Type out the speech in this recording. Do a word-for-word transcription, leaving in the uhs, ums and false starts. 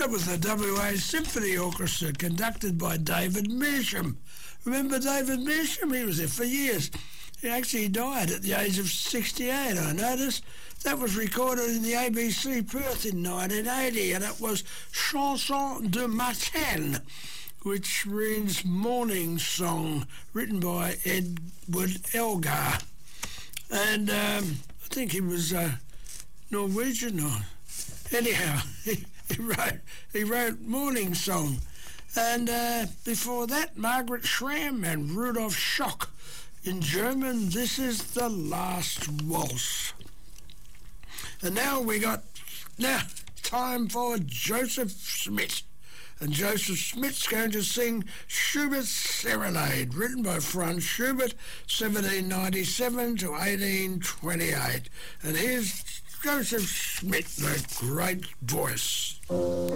That was the W A Symphony Orchestra, conducted by David Measham. Remember David Measham? He was there for years. He actually died at the age of sixty-eight, I noticed. That was recorded in the A B C Perth in nineteen eighty, and it was Chanson de Matin, which means morning song, written by Edward Elgar. And um, I think he was uh, Norwegian, or anyhow, he, he wrote he wrote morning song. And uh, before that, Margaret Schramm and Rudolf Schock. In German, this is The Last Waltz. And now we got, now, time for Joseph Schmidt. And Joseph Schmidt's going to sing Schubert's Serenade, written by Franz Schubert, seventeen ninety-seven to eighteen twenty-eight. And here's Joseph Schmidt, the great voice.